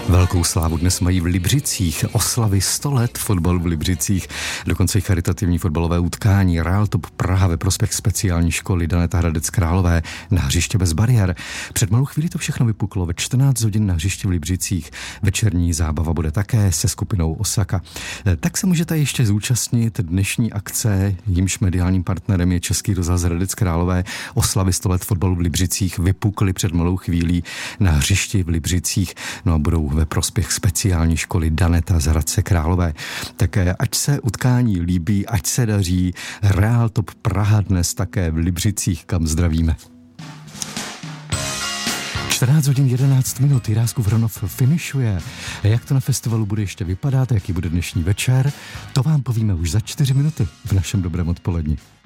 Velkou slávu dnes mají v Libřicích, oslavy 100 let fotbalu v Libřicích, dokonce i charitativní fotbalové utkání Real Top Praha ve prospěch speciální školy Daneta Hradec Králové na hřiště bez bariér. Před malou chvíli to všechno vypuklo ve 14 hodin na hřišti v Libřicích. Večerní zábava bude také se skupinou Osaka. Tak se můžete ještě zúčastnit dnešní akce, jímž mediálním partnerem je Český rozhlas Hradec Králové. Oslavy 100 let fotbalu v Libřicích vypukly před malou chvílí na hřišti v Libřicích, no a budou ve prospěch speciální školy Daneta z Hradce Králové. Tak ať se utkání líbí, ať se daří. Real Top Praha dnes také v Libřicích, kam zdravíme. 14 hodin 11 minut, Jiráskův Hronov finišuje. Jak to na festivalu bude ještě vypadat, jaký bude dnešní večer, to vám povíme už za 4 minuty v našem dobrém odpoledni.